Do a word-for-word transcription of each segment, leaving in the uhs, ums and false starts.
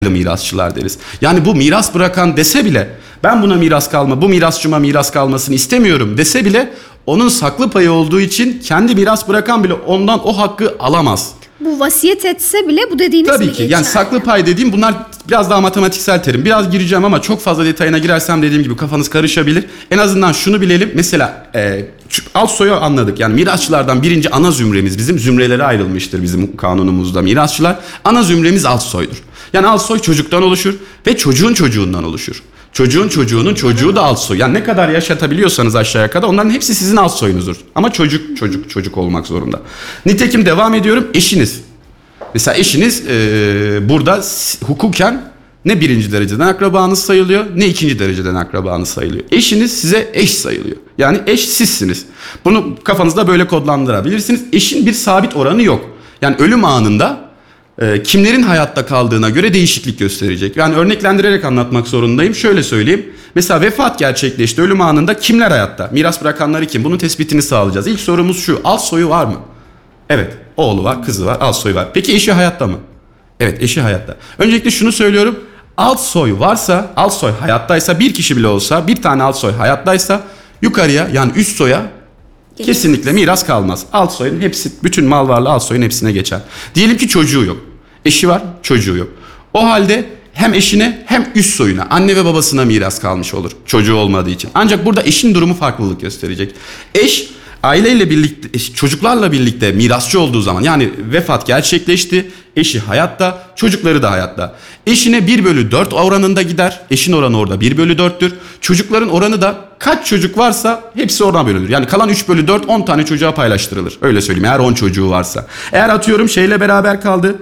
mirasçılar deriz. Yani bu miras bırakan dese bile ben buna miras kalma, bu mirasçıma miras kalmasını istemiyorum dese bile onun saklı payı olduğu için kendi miras bırakan bile ondan o hakkı alamaz. Bu vasiyet etse bile bu dediğiniz Tabii mi ki. geçerli? Yani saklı pay dediğim bunlar biraz daha matematiksel terim. Biraz gireceğim ama çok fazla detayına girersem dediğim gibi kafanız karışabilir. En azından şunu bilelim. Mesela e, alt soyu anladık. Yani mirasçılardan birinci ana zümremiz bizim zümrelere ayrılmıştır bizim kanunumuzda mirasçılar. Ana zümremiz alt soydur. Yani alt soy çocuktan oluşur ve çocuğun çocuğundan oluşur. Çocuğun çocuğunun çocuğu da alt soy. Yani ne kadar yaşatabiliyorsanız aşağıya kadar onların hepsi sizin alt soyunuzdur. Ama çocuk çocuk çocuk olmak zorunda. Nitekim devam ediyorum. Eşiniz. Mesela eşiniz e, burada hukuken ne birinci dereceden akrabanız sayılıyor ne ikinci dereceden akrabanız sayılıyor. Eşiniz size eş sayılıyor. Yani eş sizsiniz. Bunu kafanızda böyle kodlandırabilirsiniz. Eşin bir sabit oranı yok. Yani ölüm anında e, kimlerin hayatta kaldığına göre değişiklik gösterecek. Yani örneklendirerek anlatmak zorundayım. Şöyle söyleyeyim. Mesela vefat gerçekleşti. Ölüm anında kimler hayatta? Miras bırakanları kim? Bunun tespitini sağlayacağız. İlk sorumuz şu. Alt soyu var mı? Evet. Oğlu var, kızı var, alt soyu var. Peki eşi hayatta mı? Evet, eşi hayatta. Öncelikle şunu söylüyorum. Alt soy varsa, alt soy hayattaysa, bir kişi bile olsa, bir tane alt soy hayattaysa yukarıya yani üst soya Gelir. Kesinlikle miras kalmaz. Alt soyun hepsi, bütün mal varlığı alt soyun hepsine geçer. Diyelim ki çocuğu yok. Eşi var, çocuğu yok. O halde hem eşine hem üst soyuna, anne ve babasına miras kalmış olur. Çocuğu olmadığı için. Ancak burada eşin durumu farklılık gösterecek. Eş aileyle birlikte, çocuklarla birlikte mirasçı olduğu zaman yani vefat gerçekleşti, eşi hayatta, çocukları da hayatta. Eşine bir bölü dört oranında gider. Eşin oranı orada bir bölü dörttür. Çocukların oranı da kaç çocuk varsa hepsi oradan bölünür. Yani kalan üç bölü dört on tane çocuğa paylaştırılır. Öyle söyleyeyim eğer on çocuğu varsa. Eğer atıyorum şeyle beraber kaldı,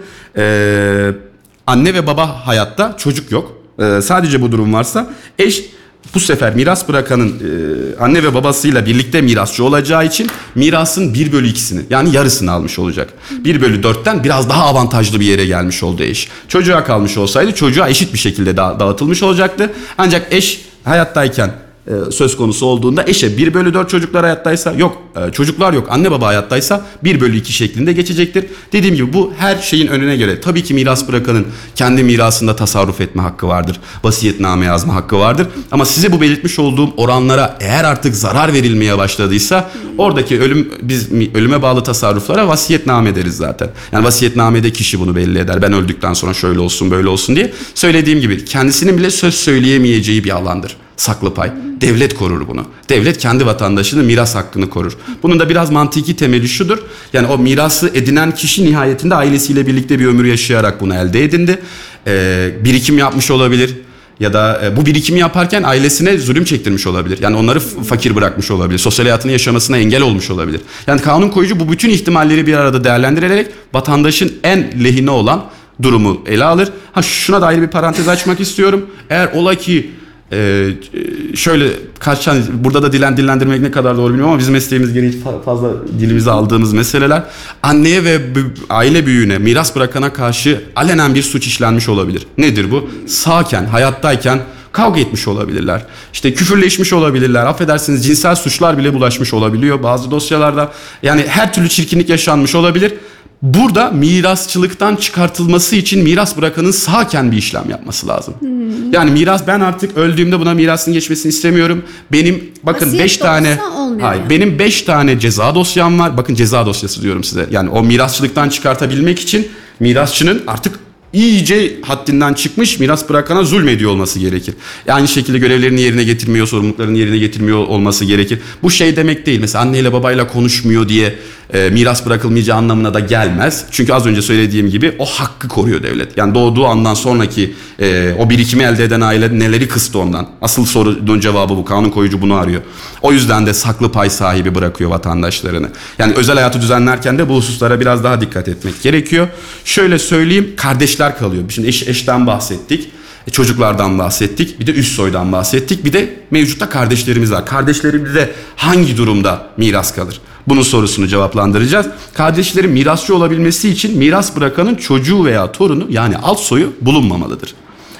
ee, anne ve baba hayatta, çocuk yok. Ee, sadece bu durum varsa eş bu sefer miras bırakanın e, anne ve babasıyla birlikte mirasçı olacağı için mirasın bir bölü ikisini yani yarısını almış olacak. bir bölü dörtten biraz daha avantajlı bir yere gelmiş oldu eş. Çocuğa kalmış olsaydı çocuğa eşit bir şekilde da, dağıtılmış olacaktı. Ancak eş hayattayken e, söz konusu olduğunda eşe bir bölü dört çocuklar hayattaysa yok, e, çocuklar yok, anne baba hayattaysa bir bölü iki şeklinde geçecektir. Dediğim gibi bu her şeyin önüne göre. Tabii ki miras bırakanın kendi mirasında tasarruf etme hakkı vardır. Vasiyetname yazma hakkı vardır. Ama size bu belirtmiş olduğum oranlara eğer artık zarar verilmeye başladıysa oradaki ölüm biz ölüme bağlı tasarruflara vasiyetname deriz zaten. Yani vasiyetnamede kişi bunu belli eder. Ben öldükten sonra şöyle olsun böyle olsun diye. Söylediğim gibi kendisinin bile söz söyleyemeyeceği bir alandır. Saklı pay. Devlet korur bunu. Devlet kendi vatandaşının miras hakkını korur. Bunun da biraz mantıki temeli şudur. Yani o mirası edinen kişi nihayetinde ailesiyle birlikte bir ömür yaşayarak bunu elde edindi. Ee, birikim yapmış olabilir. Ya da e, bu birikimi yaparken ailesine zulüm çektirmiş olabilir. Yani onları f- fakir bırakmış olabilir. Sosyal hayatını yaşamasına engel olmuş olabilir. Yani kanun koyucu bu bütün ihtimalleri bir arada değerlendirerek vatandaşın en lehine olan durumu ele alır. Ha şuna da ayrı bir parantez açmak istiyorum. Eğer ola ki Ee, şöyle kaç tane burada da dilen dillendirmek ne kadar doğru bilmiyorum ama bizim mesleğimiz gereği fazla dilimize aldığımız meseleler anneye ve aile büyüğüne miras bırakana karşı alenen bir suç işlenmiş olabilir. Nedir bu? Sağken, hayattayken kavga etmiş olabilirler. İşte küfürleşmiş olabilirler. Affedersiniz cinsel suçlar bile bulaşmış olabiliyor bazı dosyalarda. Yani her türlü çirkinlik yaşanmış olabilir. Burada mirasçılıktan çıkartılması için miras bırakanın sağken bir işlem yapması lazım. Hmm. Yani miras ben artık öldüğümde buna mirasın geçmesini istemiyorum. Benim bakın Vasiyet beş tane hayır yani. benim beş tane ceza dosyam var. Bakın ceza dosyası diyorum size. Yani o mirasçılıktan çıkartabilmek için mirasçının artık iyice haddinden çıkmış miras bırakana zulmediyor olması gerekir. Aynı şekilde görevlerini yerine getirmiyor, sorumluluklarını yerine getirmiyor olması gerekir. Bu şey demek değil. Mesela anneyle babayla konuşmuyor diye e, miras bırakılmayacağı anlamına da gelmez. Çünkü az önce söylediğim gibi o hakkı koruyor devlet. Yani doğduğu andan sonraki e, o birikimi elde eden aile neleri kıstı ondan? Asıl sorunun cevabı bu. Kanun koyucu bunu arıyor. O yüzden de saklı pay sahibi bırakıyor vatandaşlarını. Yani özel hayatı düzenlerken de bu hususlara biraz daha dikkat etmek gerekiyor. Şöyle söyleyeyim, kardeş kalıyor. Şimdi eş, eşten bahsettik, e, çocuklardan bahsettik, bir de üst soydan bahsettik, bir de mevcutta kardeşlerimiz var. Kardeşlerimize hangi durumda miras kalır? Bunun sorusunu cevaplandıracağız. Kardeşlerin mirasçı olabilmesi için miras bırakanın çocuğu veya torunu yani alt soyu bulunmamalıdır.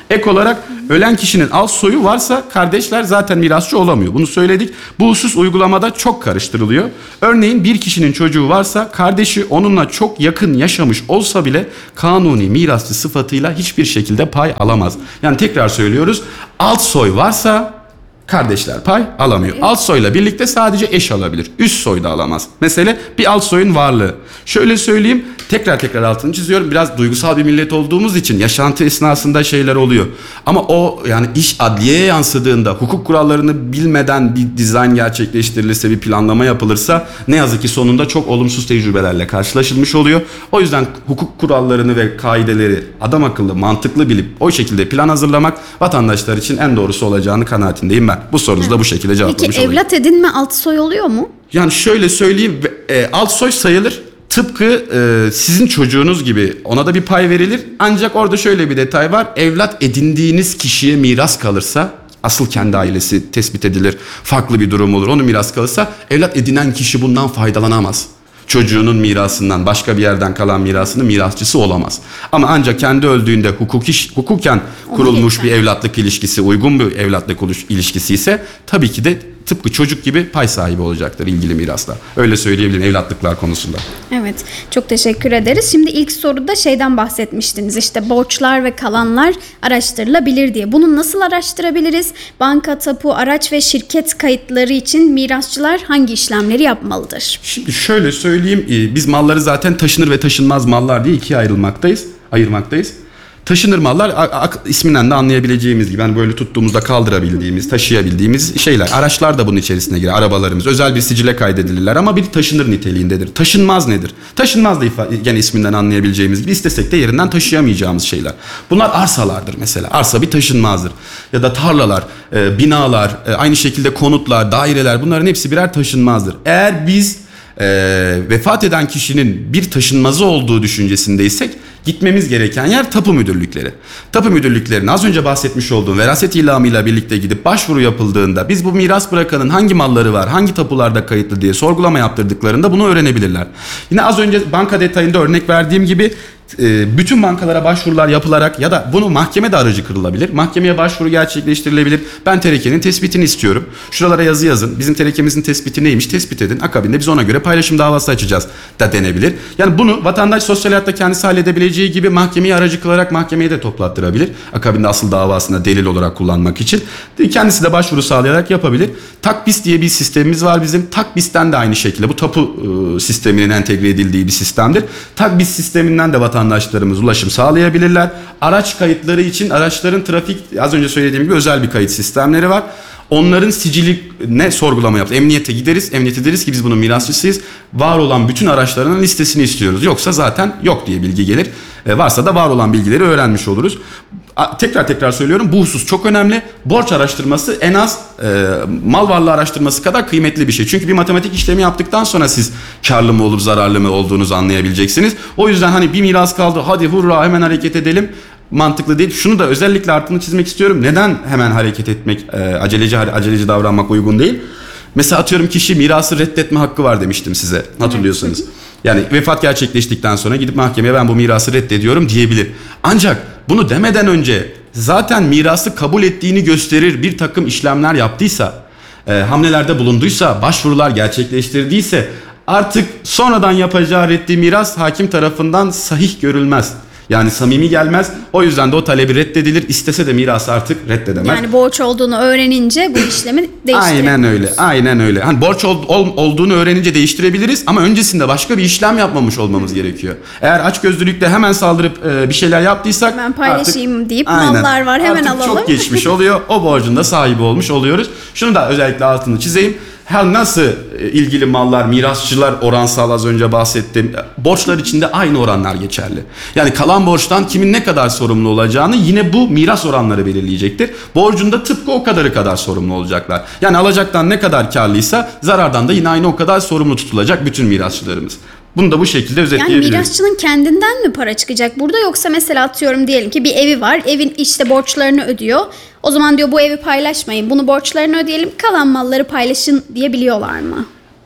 Ek olarak ölen kişinin alt soyu varsa kardeşler zaten mirasçı olamıyor. Bunu söyledik. Bu husus uygulamada çok karıştırılıyor. Örneğin bir kişinin çocuğu varsa kardeşi onunla çok yakın yaşamış olsa bile kanuni mirasçı sıfatıyla hiçbir şekilde pay alamaz. Yani tekrar söylüyoruz. Alt soy varsa kardeşler pay alamıyor. Evet. Alt soyla birlikte sadece eş alabilir. Üst soy da alamaz. Mesele bir alt soyun varlığı. Şöyle söyleyeyim, tekrar tekrar altını çiziyorum. Biraz duygusal bir millet olduğumuz için yaşantı esnasında şeyler oluyor. Ama o yani iş adliyeye yansıdığında, hukuk kurallarını bilmeden bir dizayn gerçekleştirilirse, bir planlama yapılırsa ne yazık ki sonunda çok olumsuz tecrübelerle karşılaşılmış oluyor. O yüzden hukuk kurallarını ve kaideleri adam akıllı, mantıklı bilip o şekilde plan hazırlamak vatandaşlar için en doğrusu olacağını kanaatindeyim ben. Bu sorunuzu da bu şekilde cevaplamış Peki olayım. evlat edinme alt soy oluyor mu? Yani şöyle söyleyeyim, e, alt soy sayılır. Tıpkı e, sizin çocuğunuz gibi ona da bir pay verilir. Ancak orada şöyle bir detay var. Evlat edindiğiniz kişiye miras kalırsa, asıl kendi ailesi tespit edilir, farklı bir durum olur. Onu miras kalırsa evlat edinen kişi bundan faydalanamaz. Çocuğunun mirasından, başka bir yerden kalan mirasının mirasçısı olamaz. Ama ancak kendi öldüğünde hukuki, hukuken kurulmuş bir evlatlık ilişkisi, uygun bir evlatlık ilişkisi ise tabii ki de tıpkı çocuk gibi pay sahibi olacaktır ilgili mirasla. Öyle söyleyebilirim evlatlıklar konusunda. Evet, çok teşekkür ederiz. Şimdi ilk soruda şeyden bahsetmiştiniz, işte borçlar ve kalanlar araştırılabilir diye. Bunu nasıl araştırabiliriz? Banka, tapu, araç ve şirket kayıtları için mirasçılar hangi işlemleri yapmalıdır? Şimdi şöyle söyleyeyim, biz malları zaten taşınır ve taşınmaz mallar diye ikiye ayrılmaktayız, ayırmaktayız. Taşınır mallar isminden de anlayabileceğimiz gibi, yani böyle tuttuğumuzda kaldırabildiğimiz, taşıyabildiğimiz şeyler. Araçlar da bunun içerisine girer. Arabalarımız özel bir sicile kaydedilirler ama bir taşınır niteliğindedir. Taşınmaz nedir? Taşınmaz da gene isminden anlayabileceğimiz gibi istesek de yerinden taşıyamayacağımız şeyler. Bunlar arsalardır mesela. Arsa bir taşınmazdır. Ya da tarlalar, binalar, aynı şekilde konutlar, daireler, bunların hepsi birer taşınmazdır. Eğer biz e, vefat eden kişinin bir taşınmazı olduğu düşüncesindeysek gitmemiz gereken yer tapu müdürlükleri. Tapu müdürlüklerine az önce bahsetmiş olduğum veraset ilamıyla birlikte gidip başvuru yapıldığında biz bu miras bırakanın hangi malları var, hangi tapularda kayıtlı diye sorgulama yaptırdıklarında bunu öğrenebilirler. Yine az önce banka detayında örnek verdiğim gibi bütün bankalara başvurular yapılarak ya da bunu mahkeme de aracı kırılabilir. Mahkemeye başvuru gerçekleştirilebilir. Ben terekenin tespitini istiyorum. Şuralara yazı yazın. Bizim terekemizin tespiti neymiş tespit edin. Akabinde biz ona göre paylaşım davası açacağız da denebilir. Yani bunu vatandaş sosyal hayatta kendisi halledebileceği gibi mahkemeyi aracı kılarak mahkemeye de toplattırabilir. Akabinde asıl davasına delil olarak kullanmak için. Kendisi de başvuru sağlayarak yapabilir. Takbis diye bir sistemimiz var bizim. Takbisten de aynı şekilde bu tapu sisteminin entegre edildiği bir sistemdir. Takbis sisteminden de vatandaş vatandaşlarımız ulaşım sağlayabilirler. Araç kayıtları için araçların trafik, az önce söylediğim gibi özel bir kayıt sistemleri var. Onların siciline sorgulama yaptı. Emniyete gideriz. Emniyete deriz ki biz bunun mirasçısıyız. Var olan bütün araçlarının listesini istiyoruz. Yoksa zaten yok diye bilgi gelir. E, varsa da var olan bilgileri öğrenmiş oluruz. A, tekrar tekrar söylüyorum, bu husus çok önemli. Borç araştırması en az e, mal varlığı araştırması kadar kıymetli bir şey. Çünkü bir matematik işlemi yaptıktan sonra siz karlı mı olup zararlı mı olduğunuzu anlayabileceksiniz. O yüzden hani bir miras kaldı, hadi hurra hemen hareket edelim, mantıklı değil. Şunu da özellikle altını çizmek istiyorum. Neden hemen hareket etmek, e, aceleci aceleci davranmak uygun değil? Mesela atıyorum kişi mirası reddetme hakkı var demiştim size, hatırlıyorsanız. Yani vefat gerçekleştikten sonra gidip mahkemeye ben bu mirası reddediyorum diyebilir. Ancak bunu demeden önce zaten mirası kabul ettiğini gösterir bir takım işlemler yaptıysa, e, hamlelerde bulunduysa, başvurular gerçekleştirdiyse artık sonradan yapacağı reddi miras hakim tarafından sahih görülmez. Yani samimi gelmez. O yüzden de o talebi reddedilir. İstese de mirası artık reddedemez. Yani borç olduğunu öğrenince bu işlemi değiştirebiliriz. Aynen öyle. Aynen öyle. Hani borç ol, ol, olduğunu öğrenince değiştirebiliriz ama öncesinde başka bir işlem yapmamış olmamız gerekiyor. Eğer açgözlülükle hemen saldırıp e, bir şeyler yaptıysak hemen paylaşayım artık, deyip aynen, mallar var hemen artık alalım. çok geçmiş oluyor. O borcun da sahibi olmuş oluyoruz. Şunu da özellikle altını çizeyim. Her nasıl ilgili mallar, mirasçılar oransal az önce bahsettim. Borçlar içinde aynı oranlar geçerli. Yani kalan borçtan kimin ne kadar sorumlu olacağını yine bu miras oranları belirleyecektir. Borcunda tıpkı o kadarı kadar sorumlu olacaklar. Yani alacaktan ne kadar karlıysa zarardan da yine aynı o kadar sorumlu tutulacak bütün mirasçılarımız. Bunu da bu şekilde özetleyebiliriz. Yani mirasçının kendinden mi para çıkacak burada, yoksa mesela atıyorum diyelim ki bir evi var. Evin işte borçlarını ödüyor. O zaman diyor bu evi paylaşmayın. Bunu borçlarını ödeyelim, kalan malları paylaşın diyebiliyorlar mı?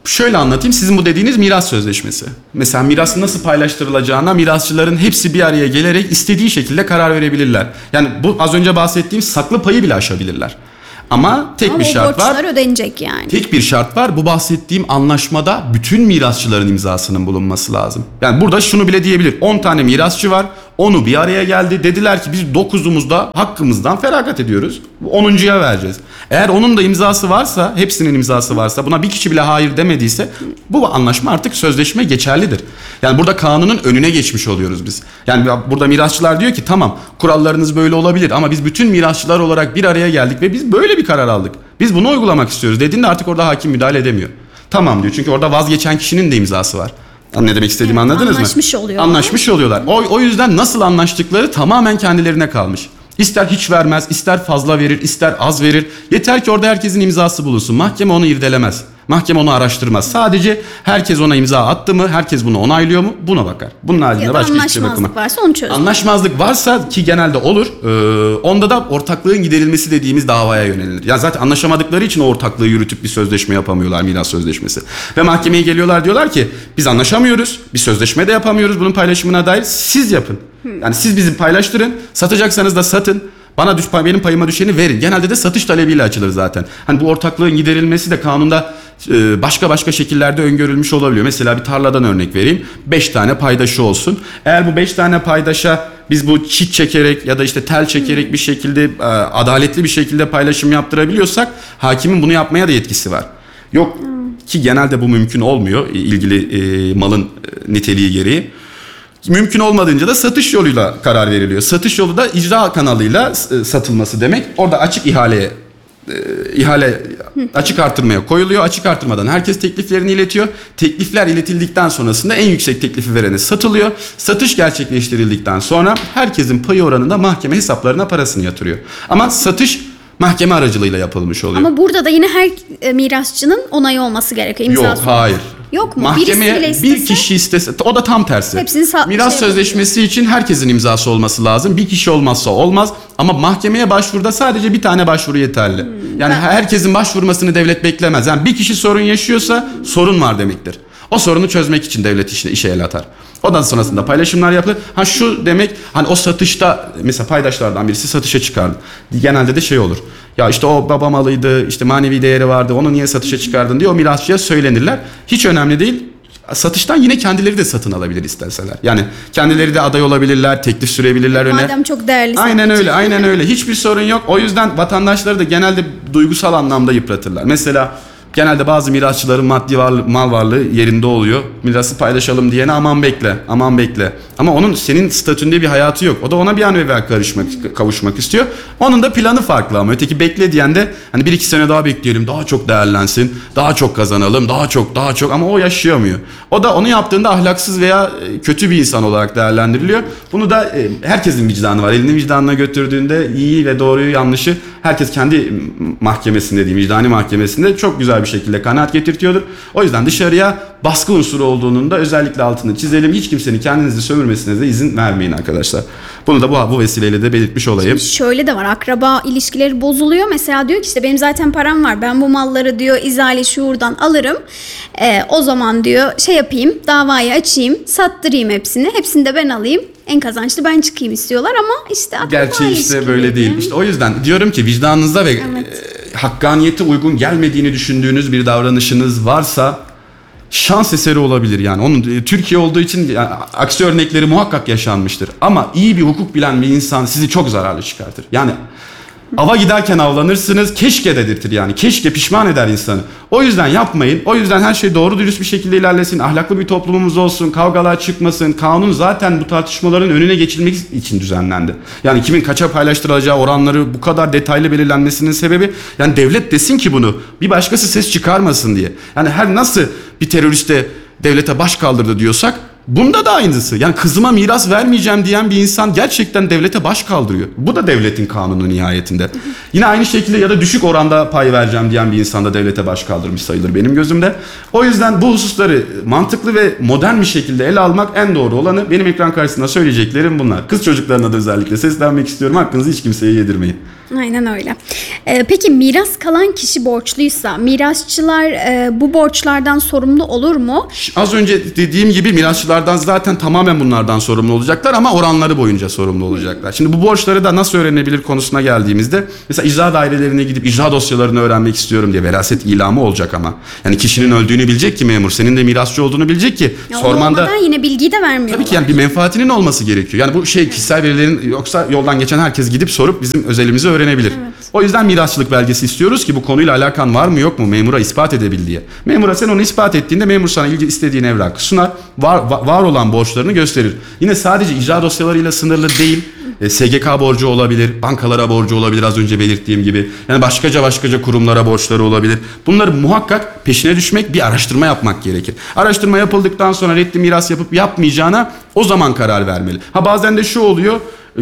Şöyle anlatayım, sizin bu dediğiniz miras sözleşmesi. Mesela mirasın nasıl paylaştırılacağına mirasçıların hepsi bir araya gelerek istediği şekilde karar verebilirler. Yani bu az önce bahsettiğim saklı payı bile aşabilirler. Ama tek Ama bir o şart var. borçlar ödenecek yani. Tek bir şart var. Bu bahsettiğim anlaşmada bütün mirasçıların imzasının bulunması lazım. Yani burada şunu bile diyebilir. on tane mirasçı var. onu bir araya geldi. Dediler ki biz dokuzumuzda hakkımızdan feragat ediyoruz. onuncuya vereceğiz. Eğer onun da imzası varsa, hepsinin imzası varsa, buna bir kişi bile hayır demediyse bu anlaşma artık sözleşme geçerlidir. Yani burada kanunun önüne geçmiş oluyoruz biz. Yani burada mirasçılar diyor ki tamam kurallarınız böyle olabilir ama biz bütün mirasçılar olarak bir araya geldik ve biz böyle bir karar aldık. Biz bunu uygulamak istiyoruz dediğinde artık orada hakim müdahale edemiyor. Tamam diyor çünkü orada vazgeçen kişinin de imzası var. Ne demek istediğimi Evet, anladınız anlaşmış mı? oluyorlar. Anlaşmış oluyorlar. O, o yüzden nasıl anlaştıkları tamamen kendilerine kalmış. İster hiç vermez, ister fazla verir, ister az verir. Yeter ki orada herkesin imzası bulunsun. Mahkeme onu irdelemez. Mahkeme onu araştırmaz. Sadece herkes ona imza attı mı, herkes bunu onaylıyor mu buna bakar. Bunun haricinde Ya da başka hiçbir şey bakmaz. anlaşmazlık varsa onu çözmek. Anlaşmazlık varsa ki genelde olur, e, onda da ortaklığın giderilmesi dediğimiz davaya yönelilir. Ya zaten anlaşamadıkları için o ortaklığı yürütüp bir sözleşme yapamıyorlar, miras sözleşmesi. Ve mahkemeye geliyorlar diyorlar ki biz anlaşamıyoruz, bir sözleşme de yapamıyoruz bunun paylaşımına dair, siz yapın. Yani siz bizi paylaştırın, satacaksanız da satın. Bana düş, benim payıma düşeni verin. Genelde de satış talebiyle açılır zaten. Hani bu ortaklığın giderilmesi de kanunda e, başka başka şekillerde öngörülmüş olabiliyor. Mesela bir tarladan örnek vereyim. beş tane paydaşı olsun. Eğer bu beş tane paydaşa biz bu çit çekerek ya da işte tel çekerek bir şekilde e, adaletli bir şekilde paylaşım yaptırabiliyorsak hakimin bunu yapmaya da yetkisi var. Yok ki genelde bu mümkün olmuyor ilgili e, malın e, niteliği gereği. Mümkün olmadığınca da satış yoluyla karar veriliyor. Satış yolu da icra kanalıyla satılması demek. Orada açık ihaleye e, ihale açık artırmaya koyuluyor. Açık artırmadan herkes tekliflerini iletiyor. Teklifler iletildikten sonrasında en yüksek teklifi verene satılıyor. Satış gerçekleştirildikten sonra herkesin payı oranında mahkeme hesaplarına parasını yatırıyor. Ama satış mahkeme aracılığıyla yapılmış oluyor. Ama burada da yine her e, mirasçının onayı olması gerekiyor. Yok, İmzası. hayır. Yok mu? Mahkemeye Birisi bile bir kişi istese, o da tam tersi. Hepsini sa- Miras şey sözleşmesi için herkesin imzası olması lazım. Bir kişi olmazsa olmaz. Ama mahkemeye başvuruda sadece bir tane başvuru yeterli. Hmm, yani ben... herkesin başvurmasını devlet beklemez. Yani bir kişi sorun yaşıyorsa sorun var demektir. O sorunu çözmek için devlet işe, işe el atar. Ondan sonrasında paylaşımlar yapılır. Ha şu demek hani o satışta mesela paydaşlardan birisi satışa çıkardı. Genelde de şey olur. Ya işte o baba malıydı, işte manevi değeri vardı. Onu niye satışa çıkardın diye o mirasçıya söylenirler. Hiç önemli değil. Satıştan yine kendileri de satın alabilir isterseler. Yani kendileri de aday olabilirler, teklif sürebilirler öne. Madem çok değerli. Aynen öyle, aynen öyle. Hiçbir sorun yok. O yüzden vatandaşları da genelde duygusal anlamda yıpratırlar. Mesela genelde bazı mirasçıların maddi varlığı, mal varlığı yerinde oluyor. Mirası paylaşalım diyene aman bekle, aman bekle. Ama onun senin statünde bir hayatı yok. O da ona bir an evvel karışmak, kavuşmak istiyor. Onun da planı farklı ama öteki bekle diyen de hani bir iki sene daha bekleyelim, daha çok değerlensin, daha çok kazanalım, daha çok, daha çok ama o yaşayamıyor. O da onu yaptığında ahlaksız veya kötü bir insan olarak değerlendiriliyor. Bunu da herkesin vicdanı var. Elini vicdanına götürdüğünde iyi ve doğruyu, yanlışı herkes kendi mahkemesinde diyeyim, vicdani mahkemesinde çok güzel bir şekilde kanaat getirtiyordur. O yüzden dışarıya baskı unsuru olduğunun da özellikle altını çizelim. Hiç kimsenin kendinizi sömürmesine de izin vermeyin arkadaşlar. Bunu da bu, bu vesileyle de belirtmiş olayım. Şimdi şöyle de var, akraba ilişkileri bozuluyor. Mesela diyor ki işte benim zaten param var. Ben bu malları diyor izale şuurdan alırım. Ee, o zaman diyor şey yapayım, davayı açayım, sattırayım hepsini. Hepsini de ben alayım. En kazançlı ben çıkayım istiyorlar ama işte akraba gerçeği işte ilişkileri. böyle değil. İşte o yüzden diyorum ki vicdanınızda ve Evet. e, hakkaniyete uygun gelmediğini düşündüğünüz bir davranışınız varsa şans eseri olabilir yani. Onun e, Türkiye olduğu için yani, aksi örnekleri muhakkak yaşanmıştır. Ama iyi bir hukuk bilen bir insan sizi çok zararlı çıkartır. Yani ava giderken avlanırsınız, keşke dedirtir yani. Keşke pişman eder insanı. O yüzden yapmayın. O yüzden her şey doğru dürüst bir şekilde ilerlesin. Ahlaklı bir toplumumuz olsun. Kavgalar çıkmasın. Kanun zaten bu tartışmaların önüne geçilmek için düzenlendi. Yani kimin kaça paylaştırılacağı oranları bu kadar detaylı belirlenmesinin sebebi yani devlet desin ki bunu. Bir başkası ses çıkarmasın diye. Yani her nasıl bir teröriste devlete baş kaldırdı diyorsak Bunda da aynısı. Yani kızıma miras vermeyeceğim diyen bir insan gerçekten devlete baş kaldırıyor. Bu da devletin kanunu nihayetinde. Yine aynı şekilde ya da düşük oranda pay vereceğim diyen bir insan da devlete baş kaldırmış sayılır benim gözümde. O yüzden bu hususları mantıklı ve modern bir şekilde ele almak en doğru olanı. Benim ekran karşısında söyleyeceklerim bunlar. Kız çocuklarına da özellikle seslenmek istiyorum. Hakkınızı hiç kimseye yedirmeyin. Aynen öyle. Ee, peki miras kalan kişi borçluysa mirasçılar e, bu borçlardan sorumlu olur mu? Az önce dediğim gibi mirasçılardan zaten tamamen bunlardan sorumlu olacaklar ama oranları boyunca sorumlu olacaklar. Şimdi bu borçları da nasıl öğrenebilir konusuna geldiğimizde mesela icra dairelerine gidip icra dosyalarını öğrenmek istiyorum diye veraset ilamı olacak ama. Yani kişinin öldüğünü bilecek ki memur, senin de mirasçı olduğunu bilecek ki Ya sormanda... olmadan yine bilgiyi de vermiyorlar. Tabii ki yani bir menfaatinin olması gerekiyor. Yani bu şey kişisel verilerin yoksa yoldan geçen herkes gidip sorup bizim özelimizi öğrenebilir. Evet. O yüzden mirasçılık belgesi istiyoruz ki bu konuyla alakan var mı yok mu memura ispat edebil diye. Memura sen onu ispat ettiğinde memur sana ilgili istediğin evrakı sunar. Var, var, var olan borçlarını gösterir. Yine sadece icra dosyalarıyla sınırlı değil. E, S G K borcu olabilir, bankalara borcu olabilir az önce belirttiğim gibi. Yani başkaca başkaca kurumlara borçları olabilir. Bunları muhakkak peşine düşmek, bir araştırma yapmak gerekir. Araştırma yapıldıktan sonra reddi miras yapıp yapmayacağına o zaman karar vermeli. Ha bazen de şu oluyor,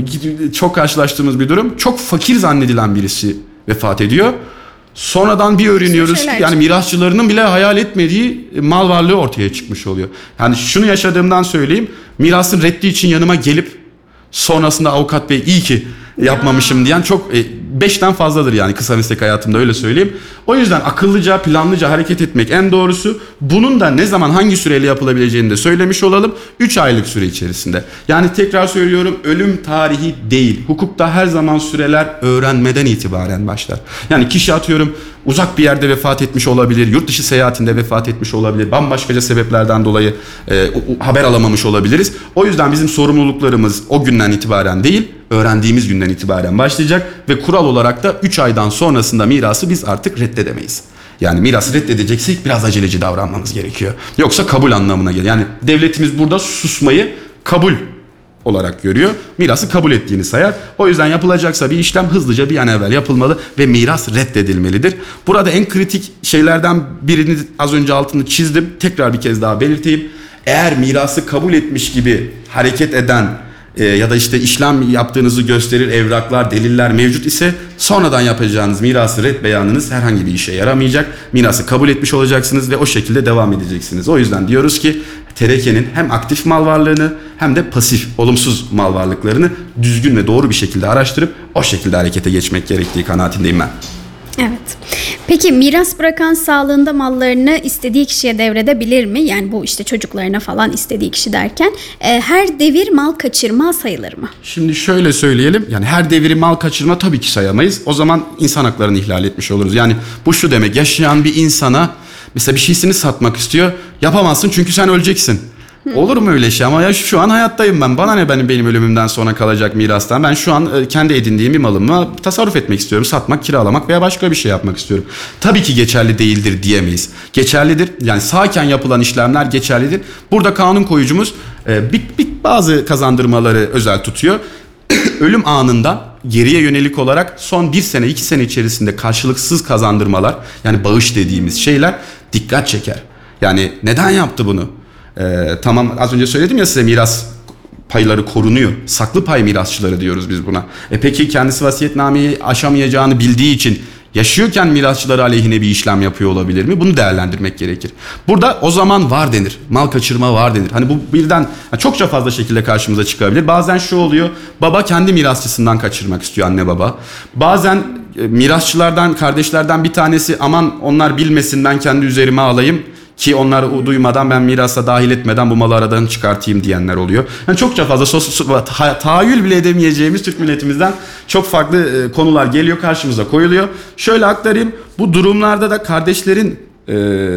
çok karşılaştığımız bir durum. Çok fakir zannedilen birisi vefat ediyor. Sonradan bir öğreniyoruz ki yani mirasçılarının bile hayal etmediği mal varlığı ortaya çıkmış oluyor. Yani şunu yaşadığımdan söyleyeyim. Mirasın reddi için yanıma gelip sonrasında avukat bey iyi ki yapmamışım diyen çok e, beşten fazladır yani kısa meslek hayatımda öyle söyleyeyim. O yüzden akıllıca, planlıca hareket etmek en doğrusu. Bunun da ne zaman hangi süreyle yapılabileceğini de söylemiş olalım. üç aylık süre içerisinde. Yani tekrar söylüyorum, ölüm tarihi değil. Hukukta her zaman süreler öğrenmeden itibaren başlar. Yani kişi atıyorum uzak bir yerde vefat etmiş olabilir, yurt dışı seyahatinde vefat etmiş olabilir, bambaşkaca sebeplerden dolayı e, haber alamamış olabiliriz. O yüzden bizim sorumluluklarımız o günden itibaren değil, öğrendiğimiz günden itibaren başlayacak ve kural olarak da üç aydan sonrasında mirası biz artık reddedemeyiz. Yani mirası reddedeceksek biraz aceleci davranmamız gerekiyor. Yoksa kabul anlamına geliyor. Yani devletimiz burada susmayı kabul olarak görüyor. Mirası kabul ettiğini sayar. O yüzden yapılacaksa bir işlem hızlıca bir an evvel yapılmalı ve miras reddedilmelidir. Burada en kritik şeylerden birini az önce altını çizdim. Tekrar bir kez daha belirteyim. Eğer mirası kabul etmiş gibi hareket eden e, ya da işte işlem yaptığınızı gösterir evraklar, deliller mevcut ise sonradan yapacağınız mirası red beyanınız herhangi bir işe yaramayacak. Mirası kabul etmiş olacaksınız ve o şekilde devam edeceksiniz. O yüzden diyoruz ki terekenin hem aktif mal varlığını hem de pasif, olumsuz mal varlıklarını düzgün ve doğru bir şekilde araştırıp o şekilde harekete geçmek gerektiği kanaatindeyim ben. Evet. Peki miras bırakan sağlığında mallarını istediği kişiye devredebilir mi? Yani bu işte çocuklarına falan istediği kişi derken e, her devir mal kaçırma sayılır mı? Şimdi şöyle söyleyelim, yani her devri mal kaçırma tabii ki sayamayız. O zaman insan haklarını ihlal etmiş oluruz. Yani bu şu demek, yaşayan bir insana mesela bir şeysini satmak istiyor, yapamazsın çünkü sen öleceksin. Hı. Olur mu öyle şey? Ama ya şu an hayattayım ben. Bana ne benim benim ölümümden sonra kalacak mirastan? Ben şu an kendi edindiğim bir malımla tasarruf etmek istiyorum. Satmak, kiralamak veya başka bir şey yapmak istiyorum. Tabii ki geçerli değildir diyemeyiz. Geçerlidir. Yani sağken yapılan işlemler geçerlidir. Burada kanun koyucumuz bir, bir, bazı kazandırmaları özel tutuyor. Ölüm anında geriye yönelik olarak son bir sene, iki sene içerisinde karşılıksız kazandırmalar, yani bağış dediğimiz şeyler dikkat çeker. Yani neden yaptı bunu? Ee, tamam az önce söyledim ya size, miras payları korunuyor. Saklı pay mirasçıları diyoruz biz buna. E peki kendisi vasiyetnameyi aşamayacağını bildiği için yaşıyorken mirasçıları aleyhine bir işlem yapıyor olabilir mi? Bunu değerlendirmek gerekir. Burada o zaman var denir. Mal kaçırma var denir. Hani bu birden çokça fazla şekilde karşımıza çıkabilir. Bazen şu oluyor. Baba kendi mirasçısından kaçırmak istiyor, anne baba. Bazen e, mirasçılardan, kardeşlerden bir tanesi aman onlar bilmesin ben kendi üzerime alayım ki onlar duymadan ben mirasa dahil etmeden bu malı aradan çıkartayım diyenler oluyor. Yani çokça fazla sos, ta, tahayyül bile edemeyeceğimiz Türk milletimizden çok farklı e, konular geliyor, karşımıza koyuluyor. Şöyle aktarayım, bu durumlarda da kardeşlerin e,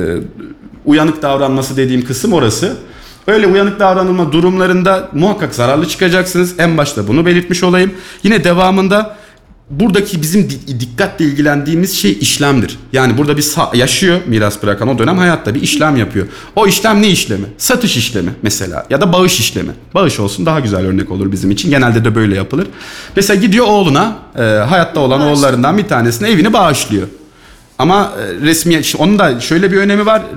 uyanık davranması dediğim kısım orası. Öyle uyanık davranılma durumlarında muhakkak zararlı çıkacaksınız. En başta bunu belirtmiş olayım. Yine devamında buradaki bizim dikkatle ilgilendiğimiz şey işlemdir. Yani burada bir yaşıyor miras bırakan, o dönem hayatta bir işlem yapıyor. O işlem ne işlemi? Satış işlemi mesela ya da bağış işlemi. Bağış olsun daha güzel örnek olur bizim için. Genelde de böyle yapılır. Mesela gidiyor oğluna, e, hayatta olan Bağış. oğullarından bir tanesine evini bağışlıyor. Ama e, resmi, onun da şöyle bir önemi var.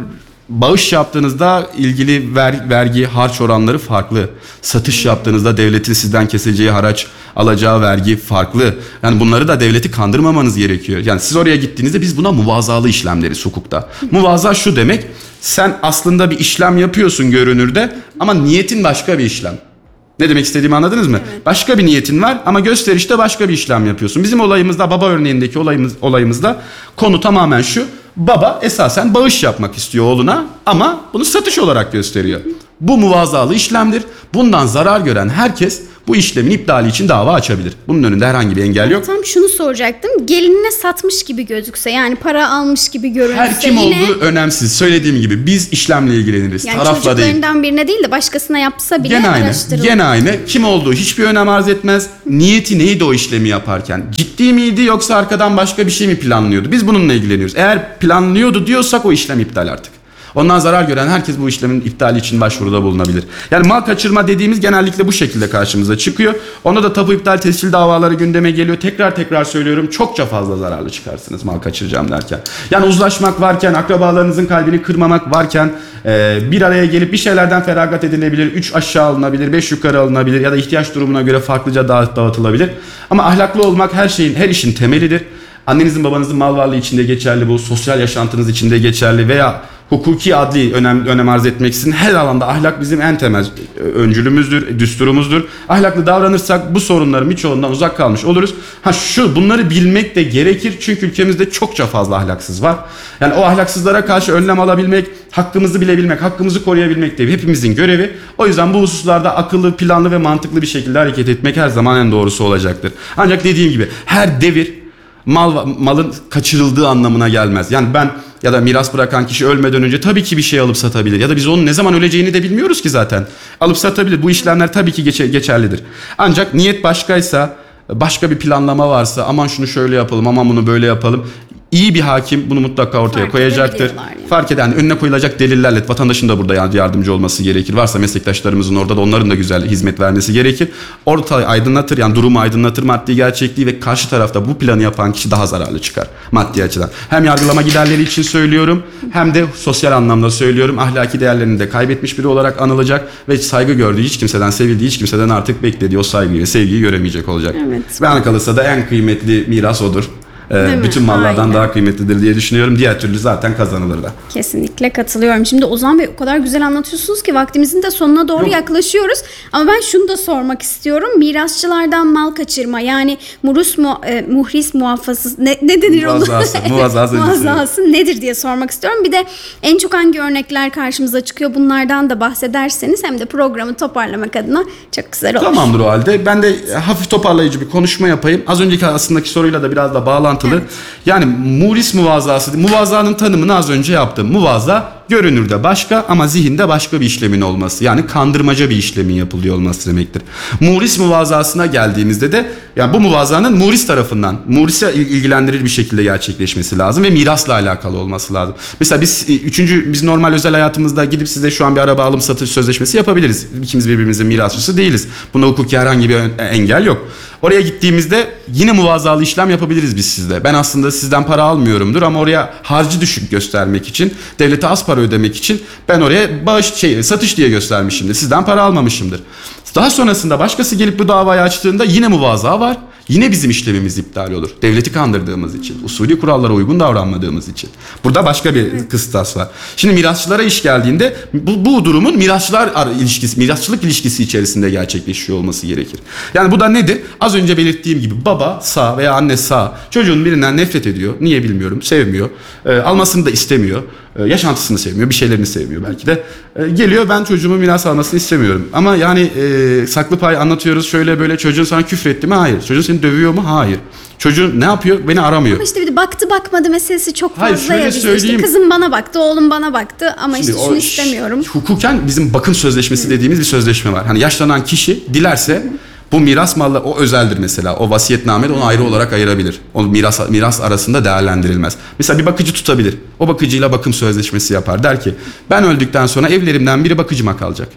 Bağış yaptığınızda ilgili ver, vergi, harç oranları farklı. Satış yaptığınızda devletin sizden keseceği haraç, alacağı vergi farklı. Yani bunları da devleti kandırmamanız gerekiyor. Yani siz oraya gittiğinizde biz buna muvazalı işlem deriz hukukta. Muvaza şu demek, sen aslında bir işlem yapıyorsun görünürde ama niyetin başka bir işlem. Ne demek istediğimi anladınız mı? Evet. Başka bir niyetin var ama gösterişte başka bir işlem yapıyorsun. Bizim olayımızda, baba örneğindeki olayımız, olayımızda konu tamamen şu. Baba esasen bağış yapmak istiyor oğluna ama bunu satış olarak gösteriyor. Bu muvazalı işlemdir. Bundan zarar gören herkes bu işlemin iptali için dava açabilir. Bunun önünde herhangi bir engel yok. Tam şunu soracaktım. Gelinine satmış gibi gözükse, yani para almış gibi görünse her kim yine... olduğu önemsiz. Söylediğim gibi biz işlemle ilgileniriz. Yani tarafla değil. çocuklarından birine değil de başkasına yapsa bile Gene aynı. araştırılır. Gene aynı. Kim olduğu hiçbir önem arz etmez. Niyeti neydi o işlemi yaparken? Ciddi miydi yoksa arkadan başka bir şey mi planlıyordu? Biz bununla ilgileniyoruz. Eğer planlıyordu diyorsak o işlem iptal artık. Ondan zarar gören herkes bu işlemin iptali için başvuruda bulunabilir. Yani mal kaçırma dediğimiz genellikle bu şekilde karşımıza çıkıyor. Onda da tapu iptal tescil davaları gündeme geliyor. Tekrar tekrar söylüyorum, çokça fazla zararlı çıkarsınız mal kaçıracağım derken. Yani uzlaşmak varken, akrabalarınızın kalbini kırmamak varken e, bir araya gelip bir şeylerden feragat edilebilir. Üç aşağı alınabilir, beş yukarı alınabilir ya da ihtiyaç durumuna göre farklıca dağıt, dağıtılabilir. Ama ahlaklı olmak her şeyin, her işin temelidir. Annenizin babanızın mal varlığı içinde geçerli bu, sosyal yaşantınız içinde geçerli veya hukuki adli önem, önem arz etmeksizin her alanda ahlak bizim en temel öncülümüzdür, düsturumuzdur. Ahlaklı davranırsak bu sorunların birçoğundan uzak kalmış oluruz. Ha şu bunları bilmek de gerekir çünkü ülkemizde çokça fazla ahlaksız var. Yani o ahlaksızlara karşı önlem alabilmek, hakkımızı bilebilmek, hakkımızı koruyabilmek de hepimizin görevi. O yüzden bu hususlarda akıllı, planlı ve mantıklı bir şekilde hareket etmek her zaman en doğrusu olacaktır. Ancak dediğim gibi her devir mal malın kaçırıldığı anlamına gelmez. Yani ben ya da miras bırakan kişi ölmeden önce tabii ki bir şey alıp satabilir. Ya da biz onun ne zaman öleceğini de bilmiyoruz ki zaten. Alıp satabilir. Bu işlemler tabii ki geçe- geçerlidir. Ancak niyet başkaysa, başka bir planlama varsa, aman şunu şöyle yapalım, aman bunu böyle yapalım. İyi bir hakim bunu mutlaka ortaya Fark koyacaktır. yani. Fark eden, yani önüne koyulacak delillerle vatandaşın da burada yardımcı olması gerekir. Varsa meslektaşlarımızın orada da onların da güzel hizmet vermesi gerekir. Ortayı aydınlatır, yani durumu aydınlatır, maddi gerçekliği ve karşı tarafta bu planı yapan kişi daha zararlı çıkar maddi açıdan. Hem yargılama giderleri için söylüyorum hem de sosyal anlamda söylüyorum. Ahlaki değerlerini de kaybetmiş biri olarak anılacak ve saygı gördüğü hiç kimseden, sevildiği hiç kimseden artık beklediği o saygıyı ve sevgiyi göremeyecek olacak. Evet. Bana kalırsa da en kıymetli miras odur. Ee, bütün mallardan Aynen. daha kıymetlidir diye düşünüyorum. Diğer türlü zaten kazanılır da. Kesinlikle katılıyorum. Şimdi Ozan Bey o kadar güzel anlatıyorsunuz ki vaktimizin de sonuna doğru Yok. yaklaşıyoruz. Ama ben şunu da sormak istiyorum. Mirasçılardan mal kaçırma, yani murus mu, e, muhris muhafazası ne, ne denir onu? Muvazzası. Muvazzası. Muvazzası nedir diye sormak istiyorum. Bir de en çok hangi örnekler karşımıza çıkıyor, bunlardan da bahsederseniz hem de programı toparlamak adına çok güzel olur. Tamamdır o halde. Ben de hafif toparlayıcı bir konuşma yapayım. Az önceki aslındaki soruyla da biraz da bağlantılı. Evet. Yani muris muvazası, muvazanın tanımını az önce yaptım. Muvaza görünürde başka ama zihinde başka bir işlemin olması. Yani kandırmaca bir işlemin yapılıyor olması demektir. Muris muvazasına geldiğimizde de yani bu muvazanın muris tarafından, murise ilgilendirir bir şekilde gerçekleşmesi lazım ve mirasla alakalı olması lazım. Mesela biz üçüncü biz normal özel hayatımızda gidip size şu an bir araba alım satış sözleşmesi yapabiliriz. İkimiz birbirimizin mirasçısı değiliz. Bunda hukuki herhangi bir engel yok. Oraya gittiğimizde yine muvazalı işlem yapabiliriz biz sizde. Ben aslında sizden para almıyorumdur ama oraya harcı düşük göstermek için, devlete az para ödemek için ben oraya bağış şey satış diye göstermişimdir. Sizden para almamışımdır. Daha sonrasında başkası gelip bu davayı açtığında yine muvaza var. Yine bizim işlemimiz iptal olur. Devleti kandırdığımız için, usulü kurallara uygun davranmadığımız için. Burada başka bir evet. kıstas var. Şimdi mirasçılara iş geldiğinde bu, bu durumun mirasçılar ilişkisi, mirasçılık ilişkisi içerisinde gerçekleşiyor olması gerekir. Yani bu da nedir? Az önce belirttiğim gibi baba sağ veya anne sağ çocuğun birinden nefret ediyor. Niye bilmiyorum. Sevmiyor. E, almasını da istemiyor. E, yaşantısını sevmiyor. Bir şeylerini sevmiyor belki de. E, geliyor ben çocuğumun miras almasını istemiyorum. Ama yani e, saklı pay anlatıyoruz şöyle böyle, çocuğun sana küfür etti mi? Hayır. Çocuğun seni dövüyor mu? Hayır. Çocuğun ne yapıyor? Beni aramıyor. Ama işte bir de baktı bakmadı meselesi çok fazla. Hayır, şöyle ya söyleyeyim. işte kızım bana baktı, oğlum bana baktı ama Şimdi işte şunu o, istemiyorum. Hukuken bizim bakım sözleşmesi Hı. dediğimiz bir sözleşme var. Hani yaşlanan kişi dilerse Hı. bu miras malı o özeldir mesela. O vasiyetnamede onu ayrı olarak ayırabilir. O miras miras arasında değerlendirilmez. Mesela bir bakıcı tutabilir. O bakıcıyla bakım sözleşmesi yapar. Der ki ben öldükten sonra evlerimden biri bakıcıma kalacak. Hı hı.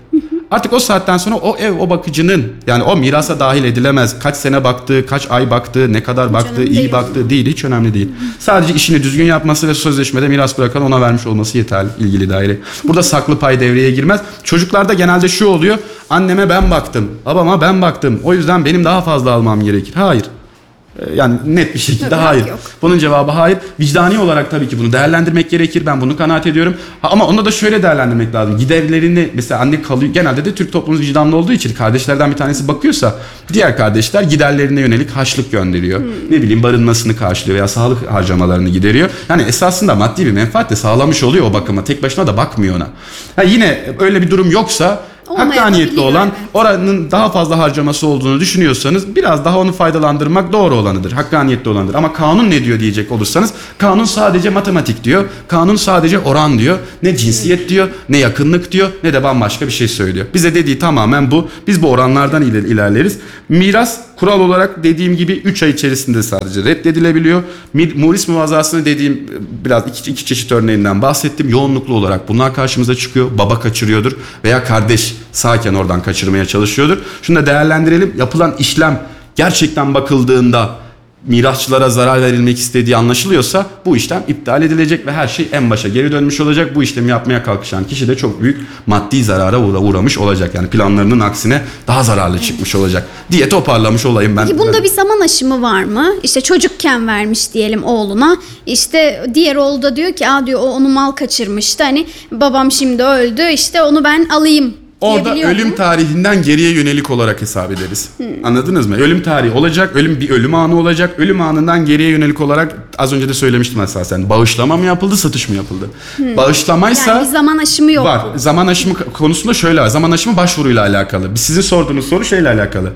Artık o saatten sonra o ev o bakıcının, yani o mirasa dahil edilemez. Kaç sene baktığı, kaç ay baktığı, ne kadar baktığı, iyi değil. baktığı değil, hiç önemli değil. Sadece işini düzgün yapması ve sözleşmede miras bırakan ona vermiş olması yeterli, ilgili daire. Burada saklı pay devreye girmez. Çocuklarda genelde şu oluyor: anneme ben baktım, babama ben baktım, o yüzden benim daha fazla almam gerekir. Hayır. Yani net bir şekilde Tabii, hayır. yok. Bunun cevabı hayır. Vicdani olarak tabii ki bunu değerlendirmek gerekir. Ben bunu kanaat ediyorum. Ha, ama onu da şöyle değerlendirmek lazım. Giderlerini mesela anne kalıyor. Genelde de Türk toplumu vicdanlı olduğu için kardeşlerden bir tanesi bakıyorsa diğer kardeşler giderlerine yönelik harçlık gönderiyor. Hmm. Ne bileyim barınmasını karşılıyor veya sağlık harcamalarını gideriyor. Yani esasında maddi bir menfaat de sağlamış oluyor o bakıma. Tek başına da bakmıyor ona. Ha, yine öyle bir durum yoksa, hakkaniyetli olan, evet. oranın daha fazla harcaması olduğunu düşünüyorsanız biraz daha onu faydalandırmak doğru olanıdır. Hakkaniyetli olanıdır. Ama kanun ne diyor diyecek olursanız, kanun sadece matematik diyor. Kanun sadece oran diyor. Ne cinsiyet diyor, ne yakınlık diyor, ne de bambaşka bir şey söylüyor. Bize dediği tamamen bu. Biz bu oranlardan iler- ilerleriz. Miras kural olarak dediğim gibi üç ay içerisinde sadece reddedilebiliyor. Muris muvazasını dediğim biraz iki, iki çeşit örneğinden bahsettim. Yoğunluklu olarak bunlar karşımıza çıkıyor. Baba kaçırıyordur veya kardeş sağken oradan kaçırmaya çalışıyordur. Şunu da değerlendirelim. Yapılan işlem gerçekten bakıldığında mirasçılara zarar verilmek istediği anlaşılıyorsa bu işlem iptal edilecek ve her şey en başa geri dönmüş olacak. Bu işlemi yapmaya kalkışan kişi de çok büyük maddi zarara uğra- uğramış olacak. Yani planlarının aksine daha zararlı çıkmış olacak diye toparlamış olayım ben. Peki bunda bir zaman aşımı var mı? İşte çocukken vermiş diyelim oğluna. İşte diğer oğlu da diyor ki, aa diyor, o onu mal kaçırmıştı. Hani babam şimdi öldü, işte onu ben alayım. Orada ölüm mu? tarihinden geriye yönelik olarak hesap ederiz. Hmm. Anladınız mı? Ölüm tarihi olacak, ölüm bir ölüm anı olacak. Ölüm anından geriye yönelik olarak az önce de söylemiştim esasen. Bağışlama mı yapıldı, satış mı yapıldı? Hmm. Bağışlamaysa yani bir zaman aşımı yok. Var. Zaman aşımı konusunda şöyle var. Zaman aşımı başvuruyla alakalı. Sizin sorduğunuz soru şeyle alakalı.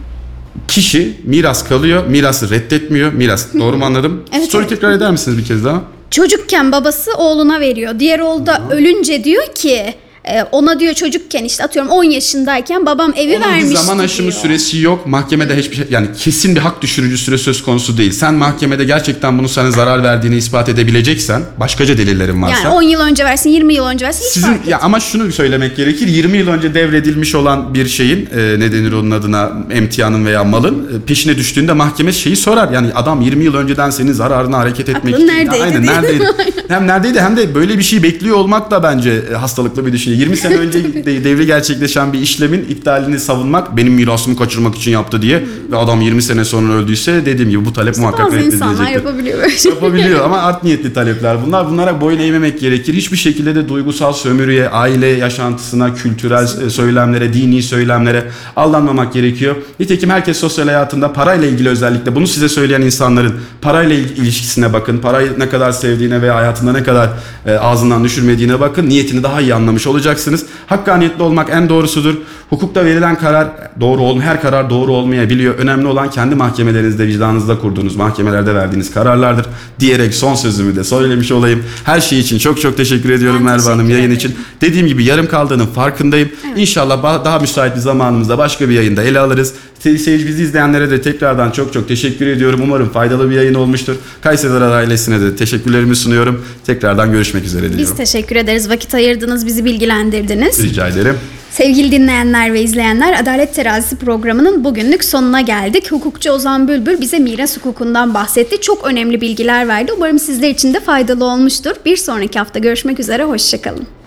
Kişi miras kalıyor, mirası reddetmiyor. Miras. Doğru mu anladım? Evet, Soruyu evet. tekrar eder misiniz bir kez daha? Çocukken babası oğluna veriyor. Diğer oğlu da ölünce diyor ki, ona diyor çocukken, işte atıyorum on yaşındayken babam evi Onun vermişti bir zaman aşımı diyor. süresi yok. Mahkemede hiçbir şey, yani kesin bir hak düşürücü süre söz konusu değil. Sen mahkemede gerçekten bunu sana zarar verdiğini ispat edebileceksen, başkaca delillerin varsa. Yani on yıl önce versin, yirmi yıl önce versin, hiç sizin fark ya ama şunu söylemek gerekir. yirmi yıl önce devredilmiş olan bir şeyin e, ne denir onun adına, emtianın veya malın e, peşine düştüğünde mahkeme şeyi sorar. Yani adam yirmi yıl önceden senin zararına hareket etmek Aklın için. neredeydi Aynen, diye. neredeydi? Hem neredeydi hem de böyle bir şey bekliyor olmak da bence e, hastalıklı bir düşünce. yirmi sene önce de- devri gerçekleşen bir işlemin iptalini savunmak, benim mirasımı kaçırmak için yaptı diye hmm. ve adam yirmi sene sonra öldüyse, dediğim gibi bu talep işte muhakkak bazı reddedilecektir. insanlar yapabiliyor böyle şey. Yapabiliyor ama art niyetli talepler bunlar. Bunlara boyun eğmemek gerekir. Hiçbir şekilde de duygusal sömürüye, aile yaşantısına, kültürel söylemlere, dini söylemlere aldanmamak gerekiyor. Nitekim herkes sosyal hayatında parayla ilgili, özellikle bunu size söyleyen insanların parayla ilişkisine bakın. Parayı ne kadar sevdiğine veya hayatında ne kadar e, ağzından düşürmediğine bakın. Niyetini daha iyi anlamış olacaksınız. Hakkaniyetli olmak en doğrusudur. Hukukta verilen karar doğru ol, her karar doğru olmayabiliyor. Önemli olan kendi mahkemelerinizde, vicdanınızda kurduğunuz mahkemelerde verdiğiniz kararlardır diyerek son sözümü de söylemiş olayım. Her şey için çok çok teşekkür ediyorum Ben Merve teşekkür Hanım, yayın ederim. için. Dediğim gibi yarım kaldığının farkındayım. Evet. İnşallah daha müsait bir zamanımızda başka bir yayında ele alırız. Seyirci, bizi izleyenlere de tekrardan çok çok teşekkür ediyorum. Umarım faydalı bir yayın olmuştur. Kayseri ailesine de teşekkürlerimi sunuyorum. Tekrardan görüşmek üzere diliyorum. Biz teşekkür ederiz. Vakit ayırdınız, bizi bilgilendirdiniz. Rica ederim. Sevgili dinleyenler ve izleyenler, Adalet Terazisi programının bugünlük sonuna geldik. Hukukçu Ozan Bülbül bize miras hukukundan bahsetti. Çok önemli bilgiler verdi. Umarım sizler için de faydalı olmuştur. Bir sonraki hafta görüşmek üzere, hoşçakalın.